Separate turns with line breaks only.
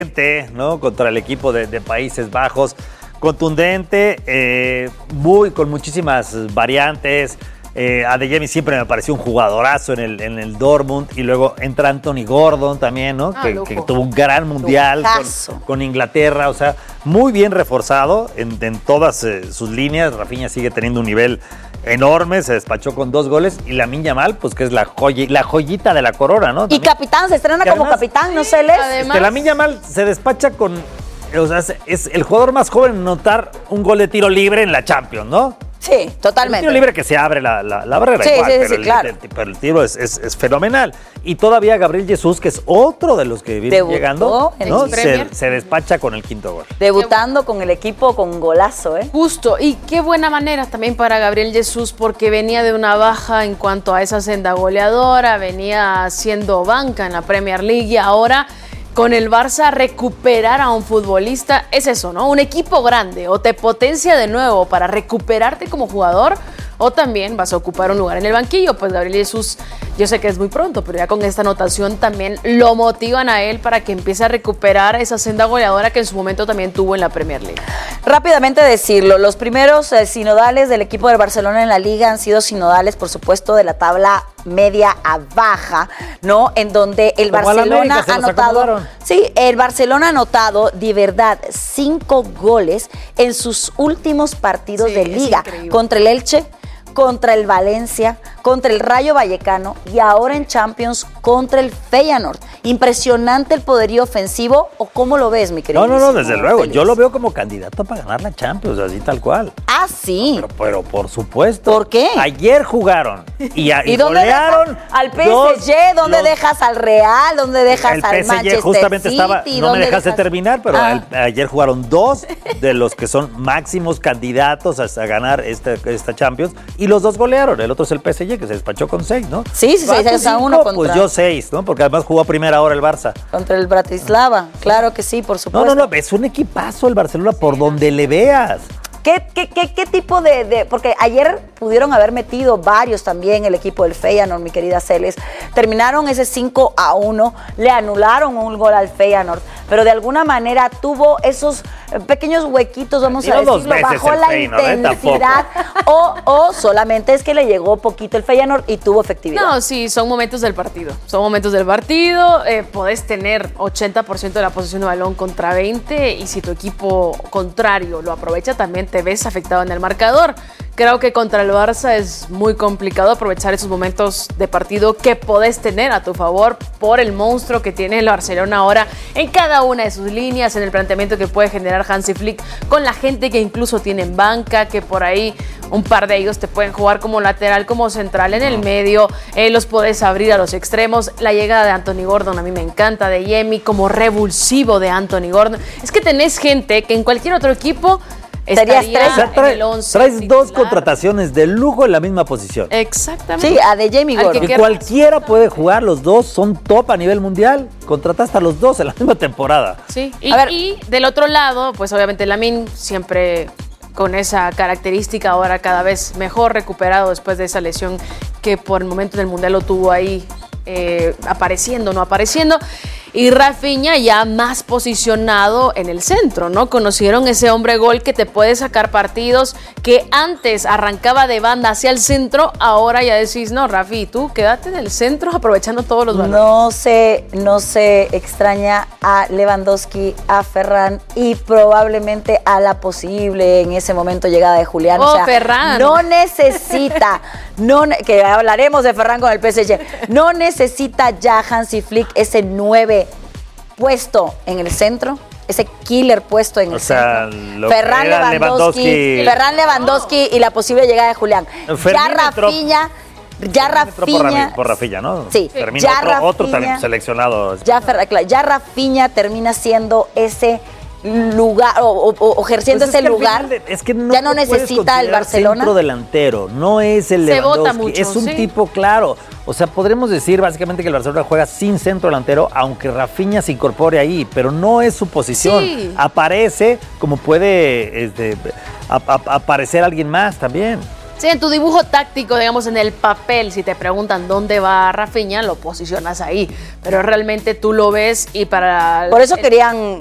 ¿no? Contra el equipo de Países Bajos. Contundente, con muchísimas variantes. Adeyemi siempre me pareció un jugadorazo en el Dortmund. Y luego entra Anthony Gordon también, ¿no? Que tuvo un gran mundial con Inglaterra. O sea, muy bien reforzado en todas sus líneas. Rafinha sigue teniendo un nivel enorme, se despachó con 2 goles. Y Lamine Yamal, pues que es la joyita de la corona, ¿no? También.
Y capitán, se estrena como capitán, ¿no se les?
Lamine Yamal se despacha con... O sea, es el jugador más joven en anotar un gol de tiro libre en la Champions, ¿no?
Sí, totalmente.
El tiro libre que se abre la barrera,
sí,
igual,
sí,
pero,
claro.
Pero el tiro es fenomenal. Y todavía Gabriel Jesús, que es otro de los que viene llegando, ¿no? Se despacha con el 5º gol.
Debutando con el equipo con golazo, ¿eh?
Justo, y qué buena manera también para Gabriel Jesús, porque venía de una baja en cuanto a esa senda goleadora, venía siendo banca en la Premier League y ahora... Con el Barça recuperar a un futbolista es eso, ¿no? Un equipo grande o te potencia de nuevo para recuperarte como jugador o también vas a ocupar un lugar en el banquillo. Pues Gabriel Jesús, yo sé que es muy pronto, pero ya con esta anotación también lo motivan a él para que empiece a recuperar esa senda goleadora que en su momento también tuvo en la Premier League.
Rápidamente decirlo, los primeros sinodales del equipo del Barcelona en la Liga han sido sinodales, por supuesto, de la tabla media a baja, ¿no? En donde el Barcelona ha anotado... Sí, el Barcelona ha anotado, de verdad, 5 goles en sus últimos partidos de Liga. Contra el Elche, contra el Valencia, contra el Rayo Vallecano y ahora en Champions contra el Feyenoord. Impresionante el poderío ofensivo, ¿o cómo lo ves, mi querido?
No, desde luego. Yo lo veo como candidato para ganar la Champions, así tal cual.
Ah, sí.
Pero por supuesto.
¿Por qué?
Ayer jugaron y
dónde
golearon
al PSG, ¿dónde dejas al Real? ¿Dónde dejas al Manchester
justamente
City?
No me dejaste terminar, pero ayer jugaron 2 de los que son máximos candidatos a ganar esta Champions y los 2 golearon. El otro es el PSG, que se despachó con 6, ¿no?
Sí, 6-1 contra...
Pues yo 6, ¿no? Porque además jugó a primera hora el Barça.
Contra el Bratislava, claro que sí, por supuesto.
No, es un equipazo el Barcelona por donde le veas.
¿Qué tipo de...? Porque ayer pudieron haber metido varios también el equipo del Feyenoord, mi querida Celes. Terminaron ese 5-1, le anularon un gol al Feyenoord, pero de alguna manera tuvo esos pequeños huequitos, vamos a decirlo, bajó la intensidad o solamente es que le llegó poquito el Feyenoord y tuvo efectividad.
No, sí, son momentos del partido. Podés tener 80% de la posesión de balón contra 20 y si tu equipo contrario lo aprovecha también te ves afectado en el marcador. Creo que contra el Barça es muy complicado aprovechar esos momentos de partido que podés tener a tu favor por el monstruo que tiene el Barcelona ahora en cada una de sus líneas, en el planteamiento que puede generar Hansi Flick con la gente que incluso tiene en banca, que por ahí un par de ellos te pueden jugar como lateral, como central en el medio, los podés abrir a los extremos. La llegada de Anthony Gordon a mí me encanta, de Adeyemi como revulsivo de Anthony Gordon. Es que tenés gente que en cualquier otro equipo
traes 2 contrataciones de lujo en la misma posición.
Exactamente.
Sí, Adeyemi y Gordon.
Que cualquiera puede jugar, los 2 son top a nivel mundial. Contrataste a los 2 en la misma temporada.
Sí, y del otro lado, pues obviamente Lamine siempre con esa característica, ahora cada vez mejor recuperado después de esa lesión que por el momento en el mundial lo tuvo ahí apareciendo, no apareciendo. Y Rafinha ya más posicionado en el centro, ¿no? Conocieron ese hombre gol que te puede sacar partidos, que antes arrancaba de banda hacia el centro, ahora ya decís, no, Rafi, tú quédate en el centro aprovechando todos los balones.
No se extraña a Lewandowski, a Ferran y probablemente a la posible en ese momento llegada de Julián.
Ferran.
No necesita, que hablaremos de Ferran con el PSG, no necesita ya Hansi Flick ese 9 puesto en el centro, ese killer puesto en el centro. Ferran Lewandowski y la posible llegada de Julián. Ya Rafinha,
por Rafinha, ¿no?
Sí,
termina otro talento seleccionado.
Ya Rafinha termina siendo ese lugar o ejerciendo ese lugar.
Es que
ya no necesita el Barcelona.
Centro delantero, no es el Lewandowski, es un tipo claro. O sea, podremos decir básicamente que el Barcelona juega sin centro delantero, aunque Rafinha se incorpore ahí, pero no es su posición. Sí. Aparece como puede aparecer alguien más también.
Sí, en tu dibujo táctico, digamos, en el papel, si te preguntan dónde va Rafinha, lo posicionas ahí. Pero realmente tú lo ves y para...
Por eso querían